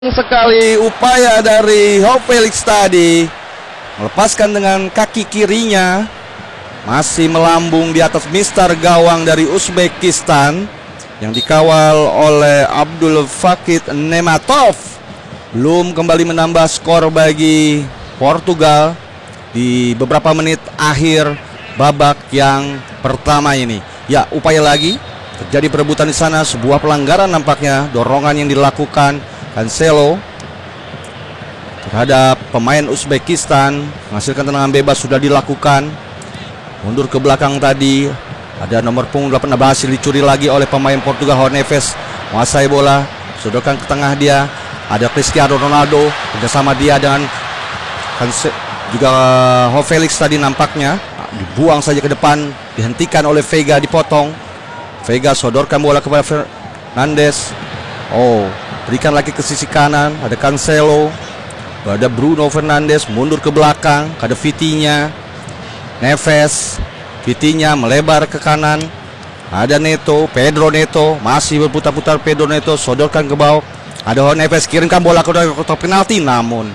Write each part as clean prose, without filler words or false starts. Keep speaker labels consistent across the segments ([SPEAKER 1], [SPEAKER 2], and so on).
[SPEAKER 1] Sekali upaya dari Joao Felix tadi melepaskan dengan kaki kirinya, masih melambung di atas mister gawang dari Uzbekistan yang dikawal oleh Abdul Fakit Nematov. Belum kembali menambah skor bagi Portugal di beberapa menit akhir babak yang pertama ini. Ya, upaya lagi, terjadi perebutan di sana, sebuah pelanggaran nampaknya, dorongan yang dilakukan Cancelo terhadap pemain Uzbekistan, menghasilkan tendangan bebas sudah dilakukan. Mundur ke belakang tadi, ada nomor punggung 8 berhasil dicuri lagi oleh pemain Portugal. João Neves menguasai bola, sodorkan ke tengah dia. Ada Cristiano Ronaldo bersama dia dengan juga Joao Felix tadi nampaknya dibuang saja ke depan, dihentikan oleh Veiga, dipotong. Veiga sodorkan bola kepada Fernandes. Berikan lagi ke sisi kanan, ada Cancelo, ada Bruno Fernandes, mundur ke belakang, ada Vitinha, Neves, Vitinha melebar ke kanan, ada Neto, Pedro Neto, masih berputar-putar Pedro Neto, sodorkan ke bawah, ada Joao Neves, kirimkan bola ke kotak penalti, namun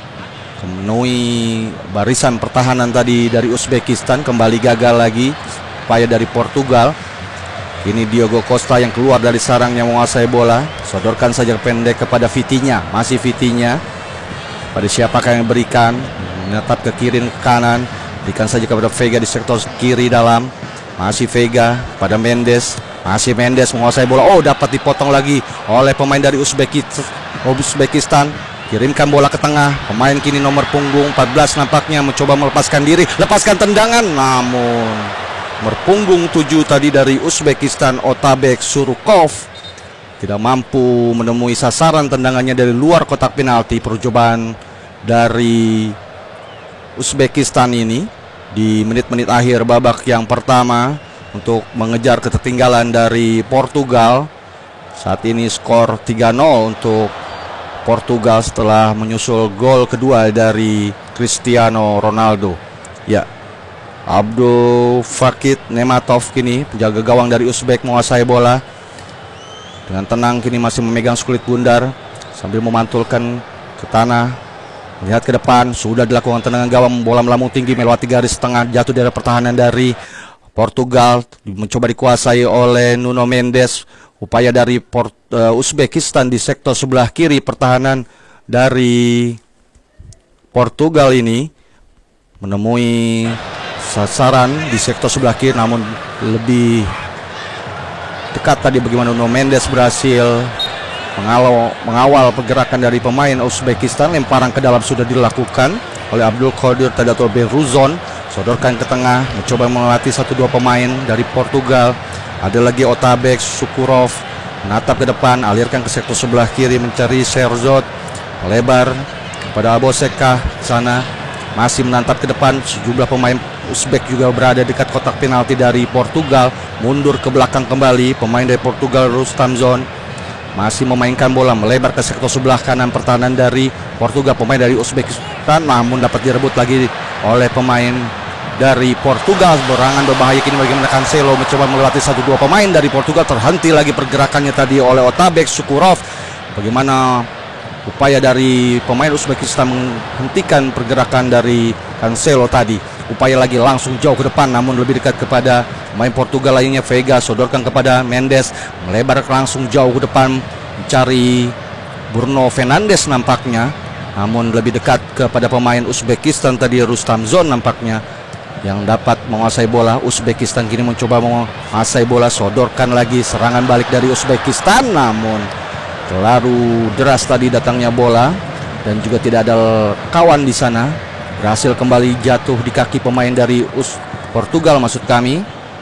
[SPEAKER 1] memenuhi barisan pertahanan tadi dari Uzbekistan, kembali gagal lagi upaya dari Portugal. Ini Diogo Costa yang keluar dari sarangnya menguasai bola, sodorkan saja pendek kepada Vitinha, masih Vitinha. Pada siapakah yang berikan, menetap ke kiri ke kanan, berikan saja kepada Veiga di sektor kiri dalam, masih Veiga pada Mendes, masih Mendes menguasai bola. Dapat dipotong lagi oleh pemain dari Uzbekistan. Kirimkan bola ke tengah, pemain kini nomor punggung 14 nampaknya mencoba melepaskan diri, lepaskan tendangan, namun berpunggung 7 tadi dari Uzbekistan, Otabek Surukov tidak mampu menemui sasaran tendangannya dari luar kotak penalti. Percobaan dari Uzbekistan ini di menit-menit akhir babak yang pertama untuk mengejar ketertinggalan dari Portugal. Saat ini skor 3-0 untuk Portugal setelah menyusul gol kedua dari Cristiano Ronaldo. Ya, Abdul Fakit Nematov kini penjaga gawang dari Uzbek menguasai bola dengan tenang, kini masih memegang skulit bundar sambil memantulkan ke tanah, melihat ke depan. Sudah dilakukan tendangan gawang, bola melambung tinggi melewati garis tengah, jatuh dari pertahanan dari Portugal, mencoba dikuasai oleh Nuno Mendes. Upaya dari Uzbekistan di sektor sebelah kiri pertahanan dari Portugal ini menemui sasaran di sektor sebelah kiri, namun lebih dekat tadi bagaimana Nuno Mendes berhasil mengawal pergerakan dari pemain Uzbekistan. Lemparan ke dalam sudah dilakukan oleh Abdul Qadir Tadatul Beruzon, sodorkan ke tengah, mencoba melatih 1-2 pemain dari Portugal. Ada lagi Otabek Sukurov, menatap ke depan, alirkan ke sektor sebelah kiri mencari Sherzod, melebar kepada Aboseka sana, masih menantap ke depan. Sejumlah pemain Uzbek juga berada dekat kotak penalti dari Portugal. Mundur ke belakang kembali pemain dari Portugal, Rustamzon masih memainkan bola, melebar ke sektor sebelah kanan pertahanan dari Portugal. Pemain dari Uzbekistan namun dapat direbut lagi oleh pemain dari Portugal. Berangan berbahaya kini bagaimana Cancelo mencoba melewati 1-2 pemain dari Portugal. Terhenti lagi pergerakannya tadi oleh Otabek Sukurov. Bagaimana upaya dari pemain Uzbekistan menghentikan pergerakan dari Cancelo tadi. Upaya lagi langsung jauh ke depan, namun lebih dekat kepada pemain Portugal lainnya. Veiga sodorkan kepada Mendes, melebar langsung jauh ke depan mencari Bruno Fernandes nampaknya, namun lebih dekat kepada pemain Uzbekistan tadi, Rustamzon nampaknya yang dapat menguasai bola. Uzbekistan kini mencoba menguasai bola, sodorkan lagi serangan balik dari Uzbekistan, namun terlalu deras tadi datangnya bola dan juga tidak ada kawan di sana. Berhasil kembali jatuh di kaki pemain dari Portugal maksud kami.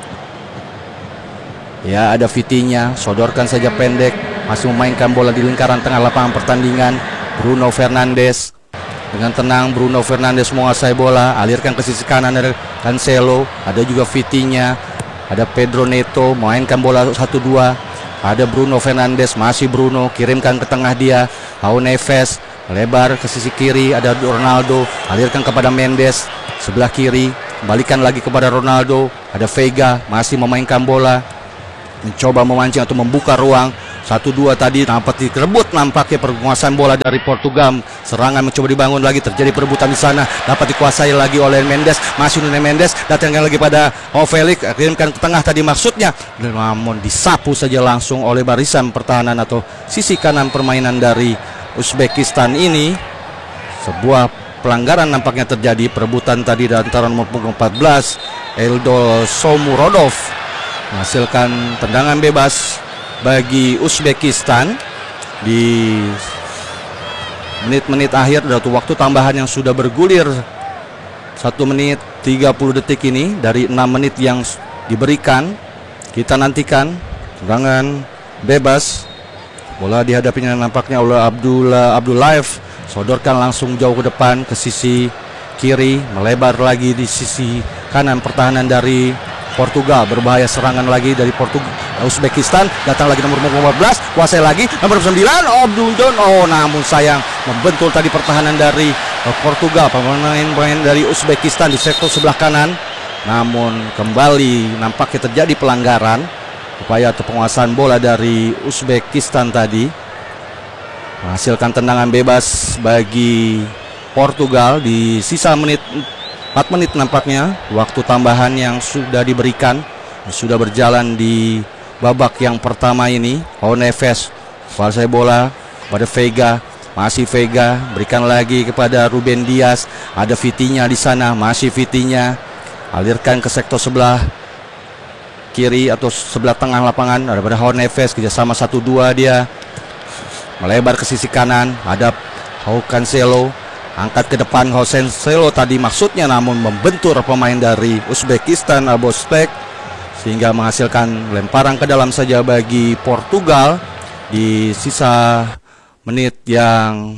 [SPEAKER 1] Ya, ada Vitinha, sodorkan saja pendek, masih memainkan bola di lingkaran tengah lapangan pertandingan. Bruno Fernandes dengan tenang, Bruno Fernandes menguasai bola, alirkan ke sisi kanan dari Cancelo, ada juga Vitinha, ada Pedro Neto, memainkan bola 1-2. Ada Bruno Fernandes, masih Bruno, kirimkan ke tengah dia, Joao Neves, melebar ke sisi kiri, ada Ronaldo, alirkan kepada Mendes, sebelah kiri, kembalikan lagi kepada Ronaldo, ada Veiga, masih memainkan bola, mencoba memancing atau membuka ruang 1-2 tadi nampak direbut, nampaknya penguasaan bola dari Portugal. Serangan mencoba dibangun lagi, terjadi perebutan di sana, dapat dikuasai lagi oleh Mendes. Masih Nuno Mendes, datangkan lagi pada Felix, kirimkan ke tengah tadi maksudnya, namun disapu saja langsung oleh barisan pertahanan atau sisi kanan permainan dari Uzbekistan ini. Sebuah pelanggaran nampaknya terjadi, perebutan tadi dari antara nomor punggung 14 Eldol Shomurodov menghasilkan tendangan bebas bagi Uzbekistan di menit-menit akhir dari waktu tambahan yang sudah bergulir 1 menit 30 detik ini dari 6 menit yang diberikan. Kita nantikan tendangan bebas, bola dihadapinya nampaknya oleh Abdullaev, sodorkan langsung jauh ke depan ke sisi kiri, melebar lagi di sisi kanan pertahanan dari Portugal. Berbahaya serangan lagi dari Uzbekistan, datang lagi nomor 14, kuasai lagi nomor 9 Abduljon. Oh, namun sayang membentul tadi pertahanan dari Portugal, pemain dari Uzbekistan di sektor sebelah kanan. Namun kembali nampaknya terjadi pelanggaran, upaya atau penguasaan bola dari Uzbekistan tadi menghasilkan tendangan bebas bagi Portugal di sisa 4 menit nampaknya waktu tambahan yang sudah diberikan, sudah berjalan di babak yang pertama ini. Neves kuasai bola pada Vega, masih Vega, berikan lagi kepada Ruben Dias, ada Vitinha di sana, masih Vitinha, alirkan ke sektor sebelah kiri atau sebelah tengah lapangan, ada pada Neves, kerjasama 1-2 dia melebar ke sisi kanan, ada Cancelo, angkat ke depan Cancelo tadi maksudnya, namun membentur pemain dari Uzbekistan Abostek sehingga menghasilkan lemparan ke dalam saja bagi Portugal di sisa menit yang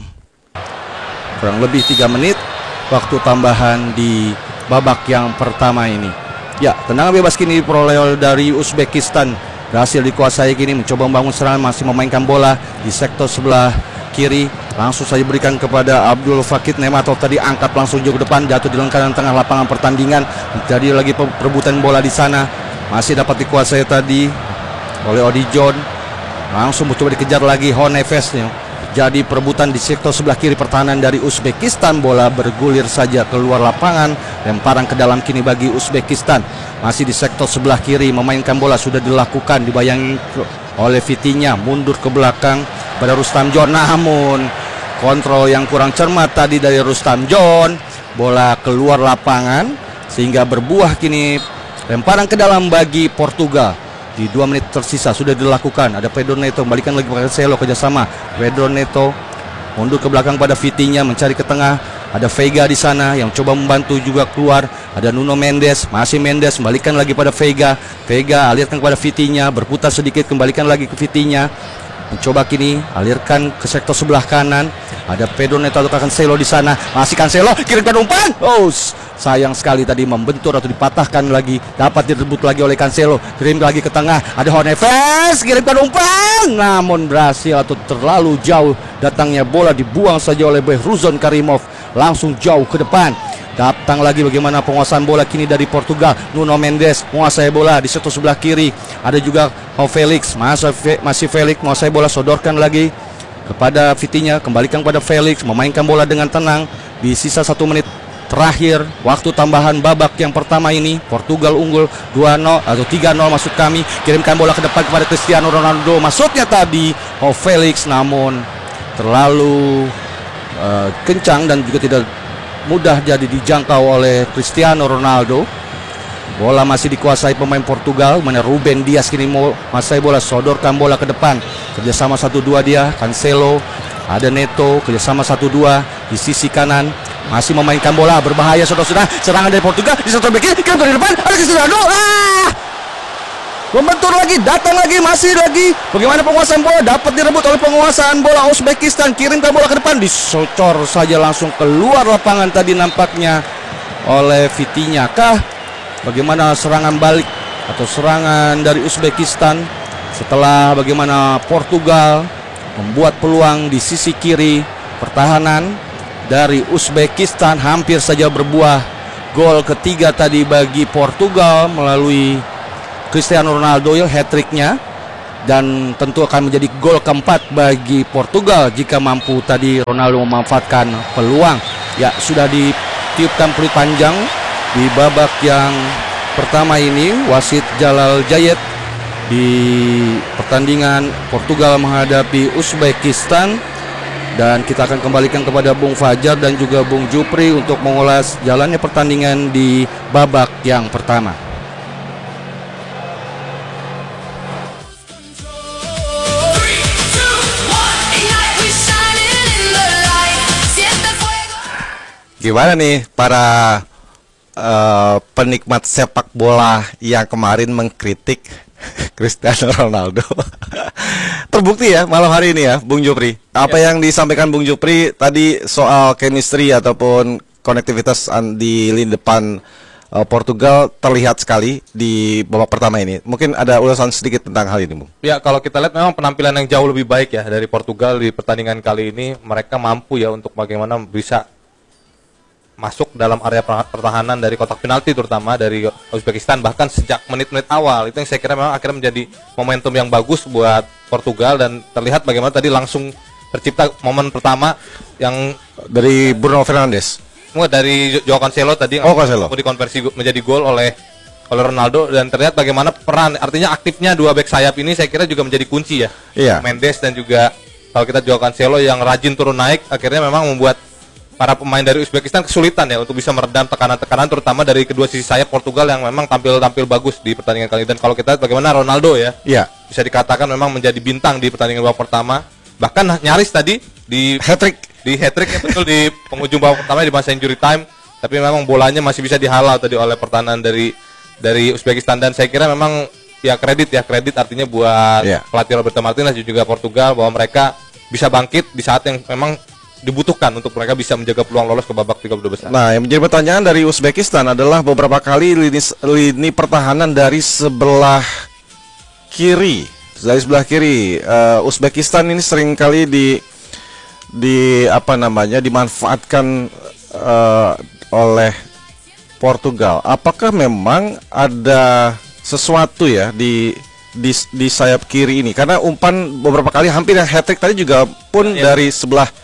[SPEAKER 1] kurang lebih 3 menit waktu tambahan di babak yang pertama ini. Ya, tendangan bebas kini diperoleh dari Uzbekistan, berhasil dikuasai kini, mencoba membangun serangan, masih memainkan bola di sektor sebelah kiri, langsung saja berikan kepada Abdul Fakir Nematov tadi, angkat langsung jauh ke depan, jatuh di lingkaran tengah lapangan pertandingan. Jadi lagi perebutan bola di sana, masih dapat dikuasai tadi oleh Odijon, langsung mencoba dikejar lagi Neves. Jadi perebutan di sektor sebelah kiri pertahanan dari Uzbekistan, bola bergulir saja keluar lapangan, lemparan ke dalam kini bagi Uzbekistan. Masih di sektor sebelah kiri memainkan bola, sudah dilakukan, dibayangi oleh Vitinha, mundur ke belakang pada Rustam John, namun kontrol yang kurang cermat tadi dari Rustam John, bola keluar lapangan sehingga berbuah kini lemparan ke dalam bagi Portugal. Di 2 menit tersisa sudah dilakukan, ada Pedro Neto, kembalikan lagi kepada Cancelo, kerjasama Pedro Neto, mundur ke belakang pada Vitinha, mencari ke tengah, ada Vega di sana yang coba membantu juga keluar, ada Nuno Mendes, masih Mendes, kembalikan lagi pada Vega, alirkan kepada Vitinha, berputar sedikit, kembalikan lagi ke Vitinha, mencoba kini alirkan ke sektor sebelah kanan, ada Pedro Neto atau Cancelo di sana, masih Cancelo, kirimkan umpan, sayang sekali tadi membentur atau dipatahkan lagi, dapat direbut lagi oleh Cancelo, kirim lagi ke tengah, ada Neves, kirimkan umpan, namun berhasil atau terlalu jauh datangnya bola, dibuang saja oleh Behruzon Karimov, langsung jauh ke depan. Datang lagi bagaimana penguasaan bola kini dari Portugal. Nuno Mendes menguasai bola di sektor sebelah kiri, ada juga Felix, masih Felix menguasai bola, sodorkan lagi kepada Vitinha, kembalikan kepada Felix, memainkan bola dengan tenang di sisa 1 menit terakhir waktu tambahan babak yang pertama ini. Portugal unggul 2-0 atau 3-0 maksud kami, kirimkan bola ke depan kepada Cristiano Ronaldo, maksudnya tadi Felix, namun terlalu kencang dan juga tidak mudah jadi dijangkau oleh Cristiano Ronaldo. Bola masih dikuasai pemain Portugal, mana Ruben Dias kini menguasai bola, sodorkan bola ke depan, kerjasama 1-2 dia, Cancelo, ada Neto, kerjasama 1-2 di sisi kanan, masih memainkan bola, berbahaya saudara-saudara, serangan dari Portugal di sektor kiri, kirim ke depan, ada Cristiano, membentur lagi, datang lagi, masih lagi, bagaimana penguasaan bola, dapat direbut oleh penguasaan bola Uzbekistan, kirimkan bola ke depan, disocor saja langsung keluar lapangan tadi nampaknya oleh Vitinha. Bagaimana serangan balik atau serangan dari Uzbekistan setelah bagaimana Portugal membuat peluang di sisi kiri pertahanan dari Uzbekistan, hampir saja berbuah gol ketiga tadi bagi Portugal melalui Cristiano Ronaldo, hat-tricknya dan tentu akan menjadi gol keempat bagi Portugal jika mampu tadi Ronaldo memanfaatkan peluang. Ya, sudah ditiupkan peluit panjang di babak yang pertama ini. Wasit Jalal Jayed di pertandingan Portugal menghadapi Uzbekistan, dan kita akan kembalikan kepada Bung Fajar dan juga Bung Jupri untuk mengulas jalannya pertandingan di babak yang pertama.
[SPEAKER 2] Gimana nih para penikmat sepak bola yang kemarin mengkritik Cristiano Ronaldo? Terbukti ya malam hari ini ya, Bung Jupri. Apa yang disampaikan Bung Jupri tadi soal chemistry ataupun konektivitas di lini depan Portugal terlihat sekali di babak pertama ini. Mungkin ada ulasan sedikit tentang hal ini, Bung.
[SPEAKER 3] Ya, kalau kita lihat memang penampilan yang jauh lebih baik ya dari Portugal di pertandingan kali ini. Mereka mampu ya untuk bagaimana bisa masuk dalam area pertahanan dari kotak penalti, terutama dari Uzbekistan, bahkan sejak menit-menit awal. Itu yang saya kira memang akhirnya menjadi momentum yang bagus buat Portugal, dan terlihat bagaimana tadi langsung tercipta momen pertama yang
[SPEAKER 2] dari Bruno Fernandes,
[SPEAKER 3] dari Joao Cancelo tadi
[SPEAKER 2] Cancelo
[SPEAKER 3] dikonversi menjadi gol oleh Ronaldo, dan terlihat bagaimana peran, artinya aktifnya dua bek sayap ini saya kira juga menjadi kunci ya.
[SPEAKER 2] Iya.
[SPEAKER 3] Mendes dan juga kalau kita Joao Cancelo yang rajin turun naik, akhirnya memang membuat para pemain dari Uzbekistan kesulitan ya untuk bisa meredam tekanan-tekanan, terutama dari kedua sisi sayap Portugal yang memang tampil bagus di pertandingan kali ini. Dan kalau kita lihat bagaimana Ronaldo ya, bisa dikatakan memang menjadi bintang di pertandingan babak pertama, bahkan nyaris tadi di hat-trick ya, betul di penghujung babak pertama di masa injury time, tapi memang bolanya masih bisa dihalau tadi oleh pertahanan dari Uzbekistan. Dan saya kira memang ya kredit artinya buat pelatih Roberto Martinez dan juga Portugal, bahwa mereka bisa bangkit di saat yang memang dibutuhkan untuk mereka bisa menjaga peluang lolos ke babak 32 besar.
[SPEAKER 2] Nah, yang menjadi pertanyaan dari Uzbekistan adalah beberapa kali lini pertahanan dari sebelah kiri. Uzbekistan ini sering kali dimanfaatkan oleh Portugal. Apakah memang ada sesuatu ya di sayap kiri ini? Karena umpan beberapa kali hampir yang hat-trick tadi juga pun dari sebelah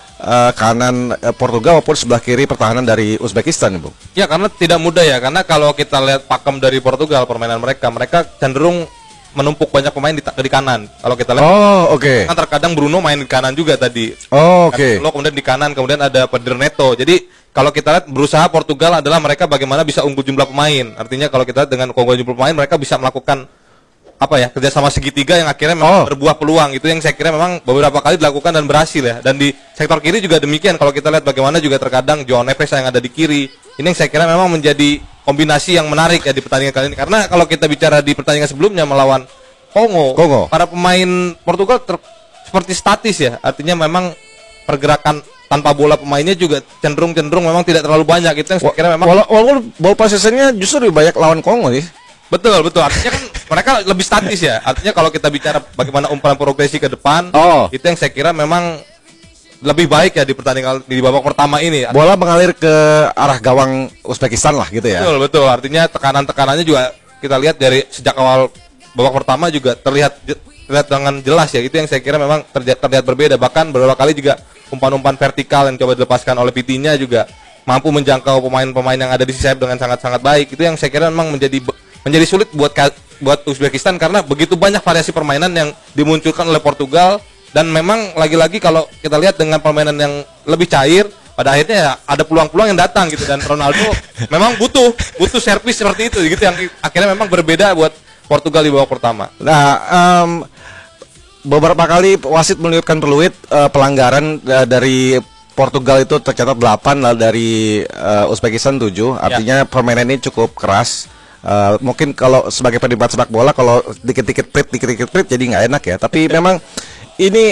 [SPEAKER 2] kanan Portugal maupun sebelah kiri pertahanan dari Uzbekistan, Bung.
[SPEAKER 3] Ya, karena tidak mudah ya, karena kalau kita lihat pakem dari Portugal, permainan mereka cenderung menumpuk banyak pemain di kanan. Kalau kita lihat, kan terkadang Bruno main di kanan juga tadi. Kemudian di kanan, kemudian ada Pedro Neto. Jadi kalau kita lihat berusaha Portugal adalah mereka bagaimana bisa unggul jumlah pemain. Artinya kalau kita lihat dengan keunggulan jumlah pemain, mereka bisa melakukan kerjasama segitiga yang akhirnya memang berbuah peluang. Itu yang saya kira memang beberapa kali dilakukan dan berhasil ya. Dan di sektor kiri juga demikian. Kalau kita lihat bagaimana juga terkadang João Neves yang ada di kiri, ini yang saya kira memang menjadi kombinasi yang menarik ya di pertandingan kali ini. Karena kalau kita bicara di pertandingan sebelumnya melawan Kongo. Para pemain Portugal seperti statis ya. Artinya memang pergerakan tanpa bola pemainnya juga cenderung memang tidak terlalu banyak. Itu yang saya kira memang
[SPEAKER 2] walaupun ball possession-nya justru lebih banyak lawan Kongo nih.
[SPEAKER 3] Betul. Artinya kan mereka lebih statis ya. Artinya kalau kita bicara bagaimana umpan progresi ke depan, itu yang saya kira memang lebih baik ya di pertandingan di babak pertama ini.
[SPEAKER 2] Bola mengalir ke arah gawang Uzbekistan lah gitu ya.
[SPEAKER 3] Betul. Artinya tekanan-tekanannya juga kita lihat dari sejak awal babak pertama juga terlihat dengan jelas ya. Itu yang saya kira memang terlihat berbeda. Bahkan beberapa kali juga umpan-umpan vertikal yang coba dilepaskan oleh Vitinha juga mampu menjangkau pemain-pemain yang ada di sisi sayap dengan sangat-sangat baik. Itu yang saya kira memang menjadi sulit buat Uzbekistan, karena begitu banyak variasi permainan yang dimunculkan oleh Portugal. Dan memang lagi-lagi kalau kita lihat dengan permainan yang lebih cair, pada akhirnya ya ada peluang-peluang yang datang gitu. Dan Ronaldo memang butuh servis seperti itu gitu, yang akhirnya memang berbeda buat Portugal di babak pertama.
[SPEAKER 2] Nah, beberapa kali wasit meniupkan peluit pelanggaran dari Portugal itu tercatat 8, lalu dari Uzbekistan 7. Artinya permainan ini cukup keras. Mungkin kalau sebagai penikmat sepak bola, kalau dikit-dikit prit jadi nggak enak ya. Tapi memang ini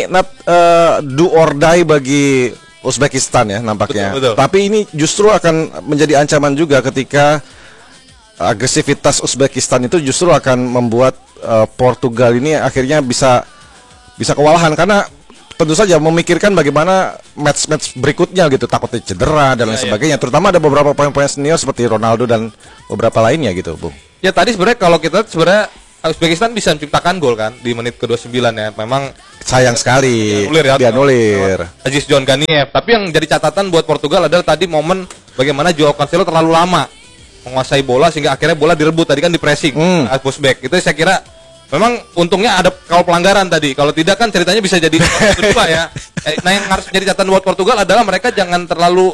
[SPEAKER 2] do or die bagi Uzbekistan ya nampaknya.
[SPEAKER 3] Betul.
[SPEAKER 2] Tapi ini justru akan menjadi ancaman juga ketika agresivitas Uzbekistan itu justru akan membuat Portugal ini akhirnya bisa kewalahan, karena tentu saja memikirkan bagaimana match berikutnya gitu, takutnya cedera dan lain sebagainya. Terutama ada beberapa pemain-pemain senior seperti Ronaldo dan beberapa lainnya gitu, Bung.
[SPEAKER 3] Ya tadi sebenarnya kalau kita Uzbekistan bisa menciptakan gol kan di menit ke-29 ya. Memang
[SPEAKER 2] sayang sekali dianulir
[SPEAKER 3] Aziz John Ganiev. Tapi yang jadi catatan buat Portugal adalah tadi momen bagaimana Joao Cancelo terlalu lama menguasai bola sehingga akhirnya bola direbut tadi kan di pressing Uzbek. Itu saya kira memang untungnya ada kalau pelanggaran tadi. Kalau tidak kan ceritanya bisa jadi kedua ya. Nah yang harus jadi catatan buat Portugal adalah mereka jangan terlalu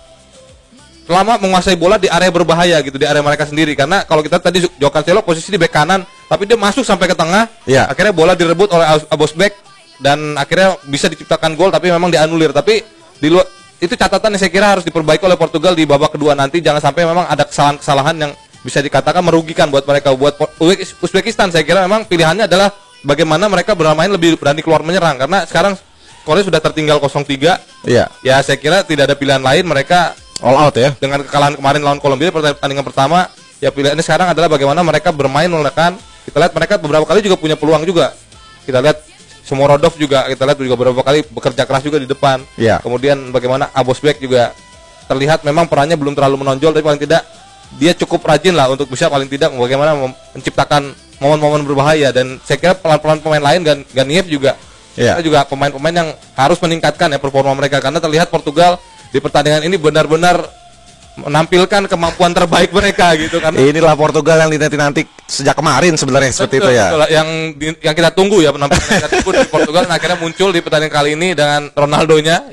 [SPEAKER 3] lama menguasai bola di area berbahaya gitu, di area mereka sendiri. Karena kalau kita tadi Joao Cancelo posisi di bek kanan, tapi dia masuk sampai ke tengah, akhirnya bola direbut oleh Uzbek dan akhirnya bisa diciptakan gol tapi memang dianulir. Tapi di luar itu catatan yang saya kira harus diperbaiki oleh Portugal di babak kedua nanti. Jangan sampai memang ada kesalahan-kesalahan yang bisa dikatakan merugikan buat mereka. Buat Uzbekistan saya kira memang pilihannya adalah bagaimana mereka bermain lebih berani keluar menyerang. Karena sekarang Korea sudah tertinggal 0-3. Ya saya kira tidak ada pilihan lain, mereka
[SPEAKER 2] all out ya.
[SPEAKER 3] Dengan kekalahan kemarin lawan Kolombia pertandingan pertama, ya pilihannya sekarang adalah bagaimana mereka bermain menekan. Kita lihat mereka beberapa kali juga punya peluang juga. Kita lihat Shomurodov juga, kita lihat juga beberapa kali bekerja keras juga di depan. Kemudian bagaimana Uzbek juga terlihat memang perannya belum terlalu menonjol, tapi paling tidak dia cukup rajin lah untuk bisa paling tidak bagaimana menciptakan momen-momen berbahaya. Dan saya kira pelan-pelan pemain lain Ganiev juga, kita juga pemain-pemain yang harus meningkatkan ya performa mereka. Karena terlihat Portugal di pertandingan ini benar-benar menampilkan kemampuan terbaik mereka gitu. Karena
[SPEAKER 2] inilah Portugal yang dinanti-nanti sejak kemarin sebenarnya seperti itu ya.
[SPEAKER 3] Betul, yang kita tunggu ya penampilan yang kita tunggu dari Portugal, dan akhirnya muncul di pertandingan kali ini dengan Ronaldonya.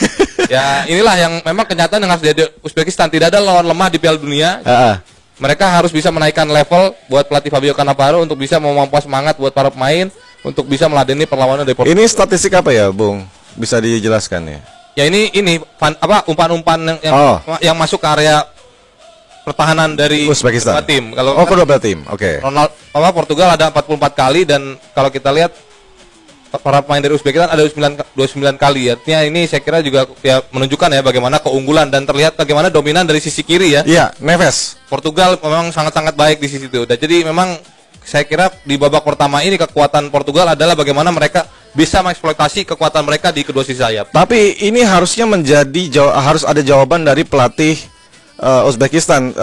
[SPEAKER 3] Ya inilah yang memang kenyataan yang harus jadi Uzbekistan. Tidak ada lawan lemah di Piala Dunia. Mereka harus bisa menaikkan level buat pelatih Fabio Cannavaro untuk bisa memompa semangat buat para pemain untuk bisa meladeni perlawanan dari Portugal.
[SPEAKER 2] Ini statistik apa ya, Bung? Bisa dijelaskan ya?
[SPEAKER 3] Ya ini umpan-umpan yang masuk ke area pertahanan dari
[SPEAKER 2] Uzbekistan.
[SPEAKER 3] Kedua tim. Kalau
[SPEAKER 2] kedua tim. Oke.
[SPEAKER 3] Portugal ada 44 kali dan kalau kita lihat para pemain dari Uzbekistan ada 29 kali. Artinya ini saya kira juga ya menunjukkan ya bagaimana keunggulan dan terlihat bagaimana dominan dari sisi kiri ya.
[SPEAKER 2] Iya, Neves.
[SPEAKER 3] Portugal memang sangat-sangat baik di sisi itu. Dan jadi memang saya kira di babak pertama ini kekuatan Portugal adalah bagaimana mereka bisa mengeksploitasi kekuatan mereka di kedua sisi sayap.
[SPEAKER 2] Tapi ini harusnya harus ada jawaban dari pelatih Uzbekistan,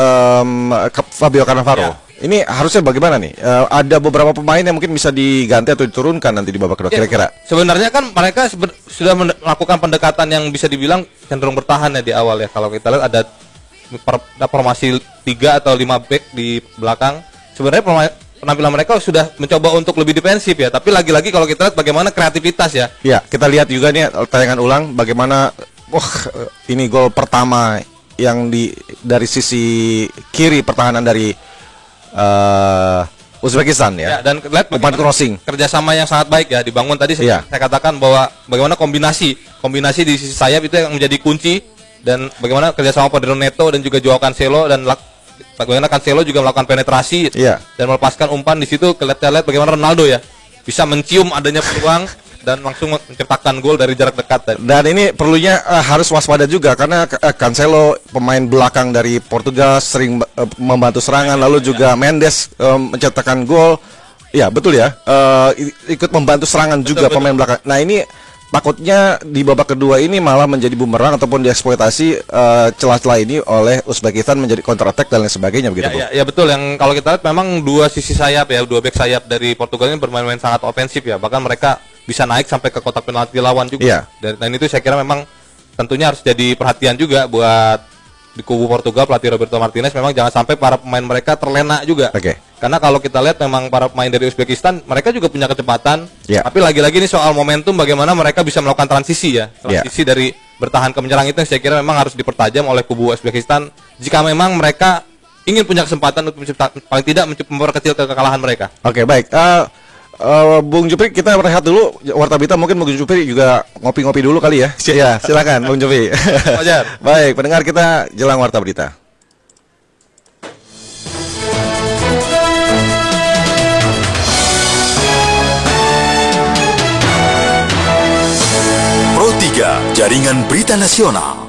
[SPEAKER 2] Fabio Cannavaro. Ini harusnya bagaimana nih? Ada beberapa pemain yang mungkin bisa diganti atau diturunkan nanti di babak kedua kira-kira.
[SPEAKER 3] Sebenarnya kan mereka sudah melakukan pendekatan yang bisa dibilang cenderung bertahan ya di awal ya. Kalau kita lihat ada formasi 3 atau 5 back di belakang. Sebenarnya penampilan mereka sudah mencoba untuk lebih defensif ya, tapi lagi-lagi kalau kita lihat bagaimana kreativitas ya.
[SPEAKER 2] Ya, kita lihat juga nih tayangan ulang bagaimana ini gol pertama yang dari sisi kiri pertahanan dari Uzbekistan ya. Dan lihat umpan crossing. Kerjasama yang sangat baik ya dibangun tadi saya katakan bahwa bagaimana kombinasi di sisi sayap itu yang menjadi kunci dan bagaimana kerjasama Pedro Neto dan juga Joao Cancelo dan bagaimana Cancelo juga melakukan penetrasi dan melepaskan umpan di situ. Kita lihat bagaimana Ronaldo ya bisa mencium adanya peluang dan langsung menciptakan gol dari jarak dekat. Dan ini perlunya harus waspada juga karena Cancelo pemain belakang dari Portugal sering membantu serangan, lalu juga Mendes mencetakkan gol. Ya betul ya, ikut membantu serangan juga pemain belakang. Nah ini takutnya di babak kedua ini malah menjadi bumerang ataupun dieksploitasi celah-celah ini oleh Uzbekistan menjadi counter attack dan lain sebagainya begitu. Ya betul, yang kalau kita lihat memang dua sisi sayap ya, dua back sayap dari Portugal ini bermain sangat ofensif ya, bahkan mereka bisa naik sampai ke kotak penalti lawan juga. Dan itu saya kira memang tentunya harus jadi perhatian juga buat di kubu Portugal, pelatih Roberto Martinez. Memang jangan sampai para pemain mereka terlena juga. Karena kalau kita lihat memang para pemain dari Uzbekistan mereka juga punya kecepatan. Tapi lagi-lagi ini soal momentum bagaimana mereka bisa melakukan transisi ya. Transisi dari bertahan ke menyerang itu yang saya kira memang harus dipertajam oleh kubu Uzbekistan jika memang mereka ingin punya kesempatan untuk paling tidak memperkecil kekalahan mereka. Baik. Bung Jupri, kita rehat dulu. Warta Berita mungkin Bung Jupri juga ngopi-ngopi dulu kali ya. Ya, silakan Bung Jupri. Baik, pendengar kita jelang Warta Berita.
[SPEAKER 4] Pro 3, Jaringan Berita Nasional.